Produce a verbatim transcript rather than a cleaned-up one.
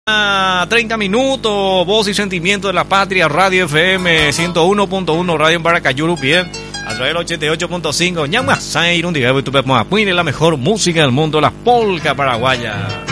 treinta minutos, voz y sentimiento de la patria, Radio F M ciento uno punto uno, Radio en Baracayuru, bien, a través del ochenta y ocho punto cinco, Ñamasai, un día, la mejor música del mundo, la polca paraguaya.